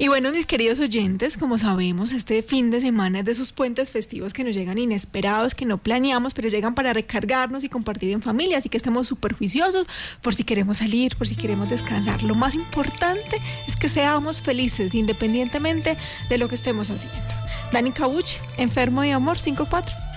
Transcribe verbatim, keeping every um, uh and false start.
Y bueno, mis queridos oyentes, como sabemos, este fin de semana es de esos puentes festivos que nos llegan inesperados, que no planeamos, pero llegan para recargarnos y compartir en familia, así que estemos súper juiciosos por si queremos salir, por si queremos descansar. Lo más importante es que seamos felices, independientemente de lo que estemos haciendo. Dani Cauch, Enfermo de Amor, cinco cuatro.